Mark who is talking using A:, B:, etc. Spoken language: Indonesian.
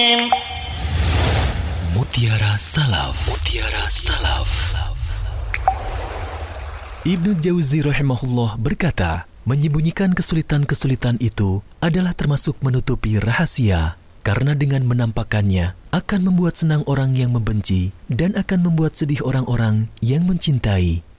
A: Mutiara Salaf. Ibnu Jauzi rahimahullah berkata, menyembunyikan kesulitan-kesulitan itu adalah termasuk menutupi rahasia, karena dengan menampakkannya akan membuat senang orang yang membenci dan akan membuat sedih orang-orang yang mencintai.